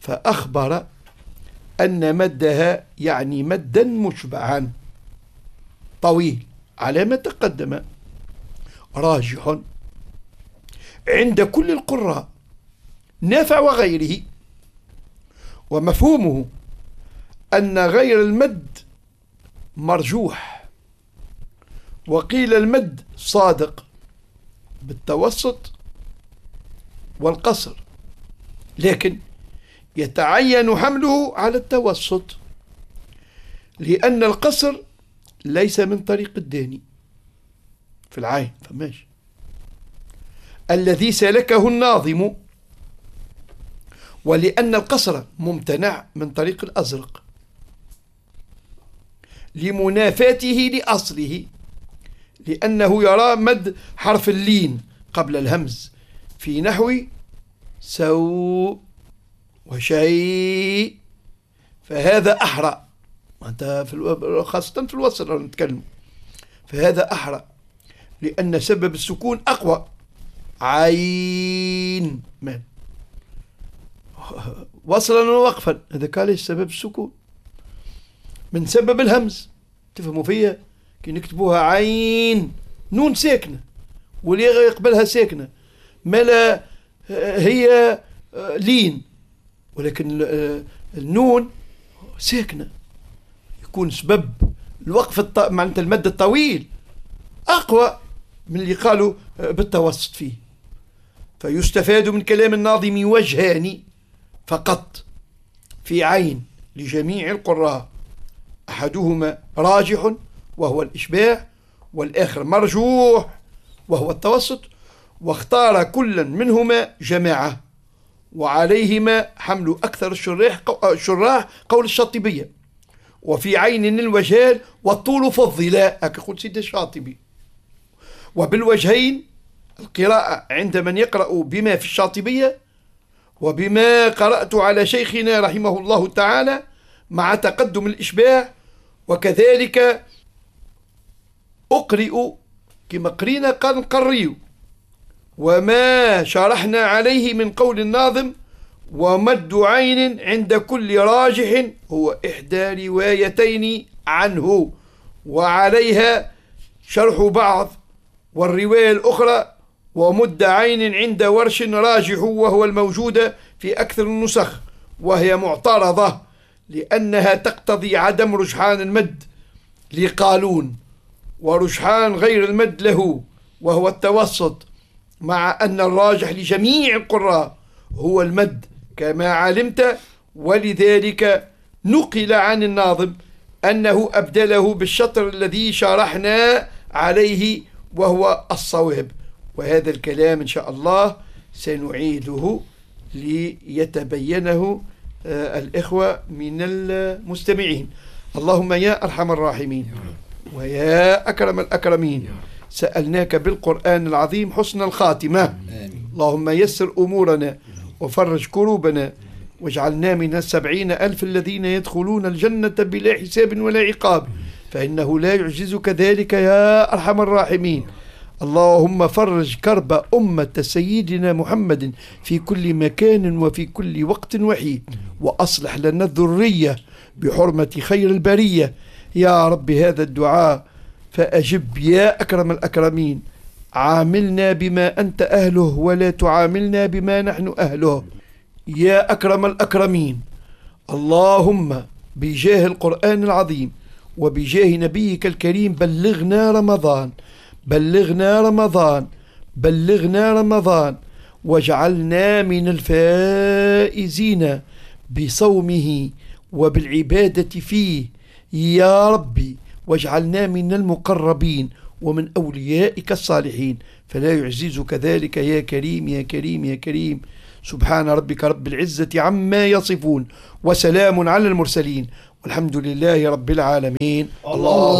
فأخبر أن مدها يعني مدا مشبعا طويل على ما تقدم، راجح عند كل القراء نافع وغيره. ومفهومه أن غير المد مرجوح، وقيل المد صادق بالتوسط والقصر، لكن يتعين حمله على التوسط لأن القصر ليس من طريق الداني في العين فماشي الذي سلكه الناظم، ولأن القصر ممتنع من طريق الأزرق لمنافاته لأصله، لأنه يرى مد حرف اللين قبل الهمز في نحو سوء وشيء، فهذا أحرى. أنت خاصة في الوصل نتكلم، فهذا أحرى لأن سبب السكون أقوى. عين من وصلا ووقفا، هذا كان ليش سبب السكون من سبب الهمز. تفهموا فيها كي نكتبوها عين نون ساكنة واللي يقبلها ساكنة، ما لا هي لين، ولكن النون ساكنة يكون سبب الوقف معناتها المد الطويل أقوى من اللي قالوا بالتوسط فيه. فيستفاد من كلام الناظم وجهان فقط في عين لجميع القراء، أحدهما راجح وهو الإشباع، والآخر مرجوح وهو التوسط، واختار كلا منهما جماعة، وعليهما حمل أكثر الشراح قول الشاطبية. وفي عين الوجهان والطول فضلا، هكا قلت سيدي الشاطبي. وبالوجهين القراءة عند من يقرأ بما في الشاطبية وبما قرأت على شيخنا رحمه الله تعالى مع تقدم الإشباع، وكذلك أقرئ كما قرينا قال نقريو وما شرحنا عليه من قول الناظم. ومد عين عند كل راجح هو إحدى روايتين عنه، وعليها شرح بعض والرواية الأخرى. ومد عين عند ورش راجح وهو الموجود في أكثر النسخ، وهي معترضة لأنها تقتضي عدم رجحان المد لقالون، ورجحان غير المد له وهو التوسط، مع أن الراجح لجميع القراء هو المد كما علمت. ولذلك نقل عن الناظم أنه أبدله بالشطر الذي شرحنا عليه وهو الصواب، وهذا الكلام إن شاء الله سنعيده ليتبينه الإخوة من المستمعين. اللهم يا أرحم الراحمين ويا أكرم الأكرمين، سألناك بالقرآن العظيم حسن الخاتمة. اللهم يسر أمورنا وفرج كروبنا، واجعلنا من 70,000 الذين يدخلون الجنة بلا حساب ولا عقاب، فإنه لا يعجزك ذلك يا أرحم الراحمين. اللهم فرج كرب أمة سيدنا محمد في كل مكان وفي كل وقت وحيد، وأصلح لنا الذرية بحرمة خير البرية يا رب. هذا الدعاء فأجب يا أكرم الأكرمين، عاملنا بما أنت أهله ولا تعاملنا بما نحن أهله يا أكرم الأكرمين. اللهم بجاه القرآن العظيم وبجاه نبيك الكريم بلغنا رمضان، بلغنا رمضان، بلغنا رمضان، واجعلنا من الفائزين بصومه وبالعبادة فيه يا ربي، واجعلنا من المقربين ومن أوليائك الصالحين، فلا يعززك ذلك يا كريم يا كريم يا كريم. سبحان ربك رب العزة عما يصفون، وسلام على المرسلين، والحمد لله رب العالمين. الله